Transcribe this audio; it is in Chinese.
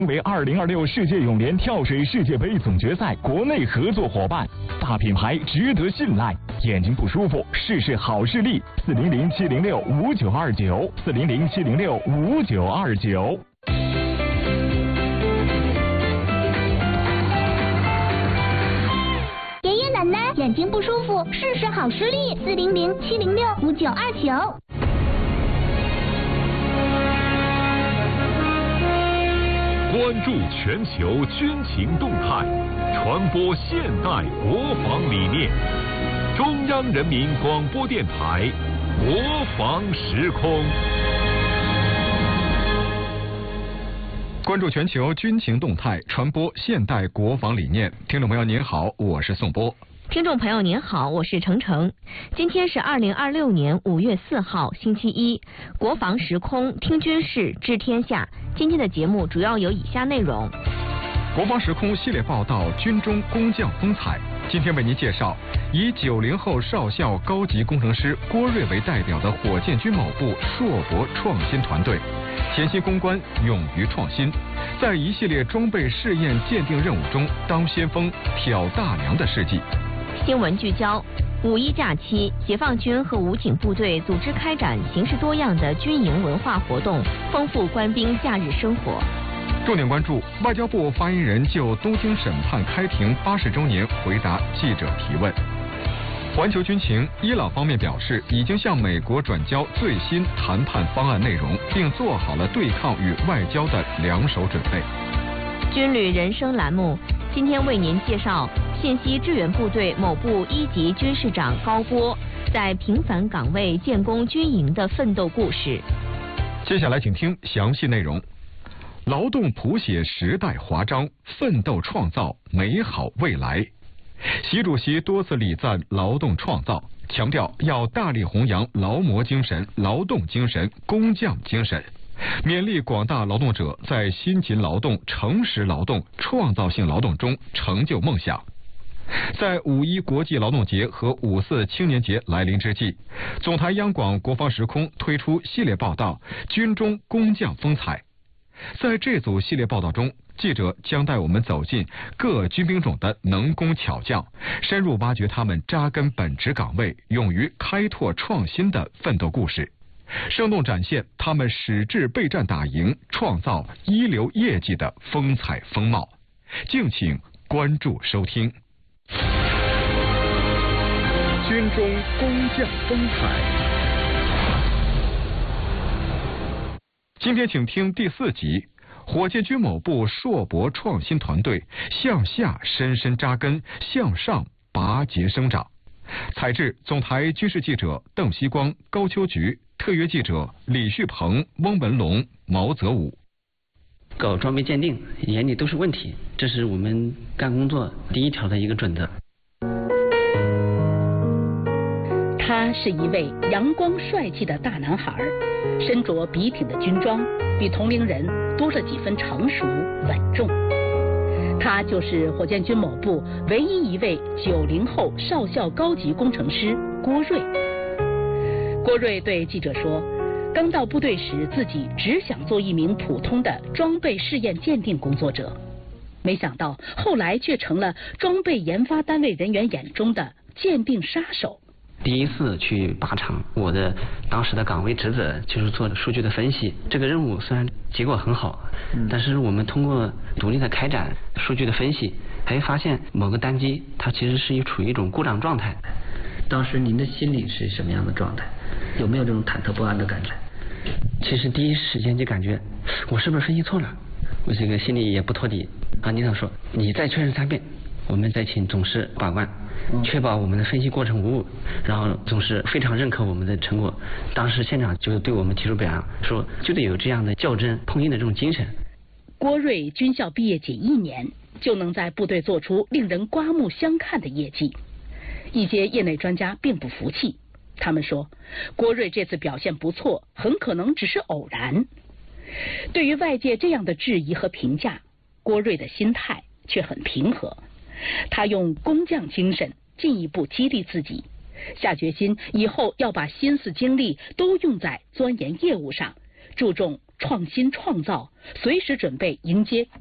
为2026世界泳联跳水世界杯总决赛国内合作伙伴，大品牌值得信赖。眼睛不舒服，试试好视力，400-706-5929，400-706-5929。 爷爷奶奶眼睛不舒服，试试好视力，400-706-5929。 关注全球军情动态，传播现代国防理念。中央人民广播电台国防时空。 关注全球军情动态，传播现代国防理念。听众朋友您好，我是宋波。 听众朋友您好，我是程程。今天是2026年5月4号，星期一。国防时空，听军事，知天下。今天的节目主要有以下内容： 国防时空系列报道《军中工匠风采》。今天为您介绍以90后少校高级工程师郭瑞为代表的火箭军某部硕博创新团队，潜心攻关，勇于创新，在一系列装备试验鉴定任务中当先锋、挑大梁的事迹。 新闻聚焦：五一假期，解放军和武警部队组织开展形式多样的军营文化活动，丰富官兵假日生活。 重点关注外交部发言人就东京审判开庭80周年回答记者提问。环球军情，伊朗方面表示已经向美国转交最新谈判方案内容，并做好了对抗与外交的两手准备。 军旅人生栏目，今天为您介绍信息支援部队某部1级军事长高波在平凡岗位建功军营的奋斗故事。 接下来请听详细内容。劳动谱写时代华章，奋斗创造美好未来。习主席多次礼赞劳动创造，强调要大力弘扬劳模精神、劳动精神、工匠精神，勉励广大劳动者在辛勤劳动、诚实劳动、创造性劳动中成就梦想。在5·1国际劳动节和5·4青年节来临之际，总台央广国防时空推出系列报道《军中工匠风采》。在这组系列报道中，记者将带我们走进各军兵种的能工巧匠，深入挖掘他们扎根本职岗位、勇于开拓创新的奋斗故事，生动展现他们矢志备战打赢、创造一流业绩的风采风貌。敬请关注收听。军中工匠风采。今天请听第4集，火箭军某部硕博创新团队向下深深扎根，向上拔节生长。采制总台军事记者邓锡光、高秋菊，特约记者李旭鹏、翁文龙、毛泽武。 搞装备鉴定，眼里都是问题，这是我们干工作第一条的一个准则。 他是一位阳光帅气的大男孩，身着笔挺的军装，比同龄人多了几分成熟稳重。他就是火箭军某部唯一一位90后少校高级工程师郭瑞。郭瑞对记者说，刚到部队时自己只想做一名普通的装备试验鉴定工作者，没想到后来却成了装备研发单位人员眼中的鉴定杀手。 第一次去靶场，我的当时的岗位职责就是做数据的分析。这个任务虽然结果很好，但是我们通过独立的开展数据的分析，还发现某个单机它其实是处于一种故障状态。 当时您的心理是什么样的状态？有没有这种忐忑不安的感觉？ 其实第一时间就感觉我是不是分析错了，我这个心里也不托底。领导说你再确认3遍，我们再请总师把关，确保我们的分析过程无误。然后总师非常认可我们的成果，当时现场就对我们提出表扬，说就得有这样的较真碰硬的这种精神。 郭瑞军校毕业仅1年，就能在部队做出令人刮目相看的业绩。一些业内专家并不服气，他们说郭瑞这次表现不错，很可能只是偶然。对于外界这样的质疑和评价，郭瑞的心态却很平和。他用工匠精神进一步激励自己，下决心以后要把心思精力都用在钻研业务上， 注重创新创造，随时准备迎接